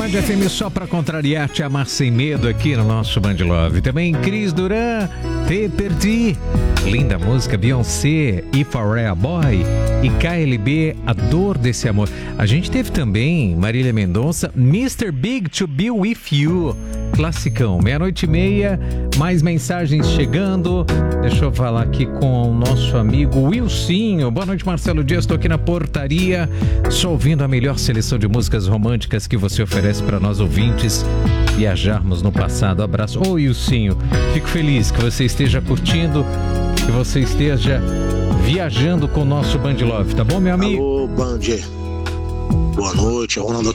Tarde FM só pra contrariar, te amar sem medo aqui no nosso Band Love. Também Cris Duran, Te Perdi. Linda música, Beyoncé, If I Were a Boy. E KLB, A Dor Desse Amor. A gente teve também Marília Mendonça, Mr. Big to Be With You. Classicão, 00:30, mais mensagens chegando. Deixa eu falar aqui com o nosso amigo Wilsinho. Boa noite, Marcelo Dias, estou aqui na portaria, só ouvindo a melhor seleção de músicas românticas que você oferece para nós ouvintes viajarmos no passado. Abraço. Ô Wilsinho, fico feliz que você esteja curtindo, que você esteja viajando com o nosso Band Love, tá bom, meu amigo? Alô, Band. Boa noite, Ronaldo